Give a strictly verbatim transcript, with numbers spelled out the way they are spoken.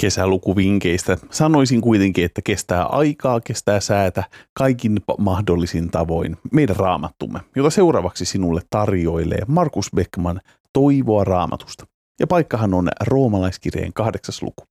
kesälukuvinkkeistä. Sanoisin kuitenkin, että kestää aikaa, kestää säätä kaikin mahdollisin tavoin meidän raamattumme, jota seuraavaksi sinulle tarjoilee Markus Beckman Toivoa Raamatusta. Ja paikkahan on Roomalaiskirjeen kahdeksas luku.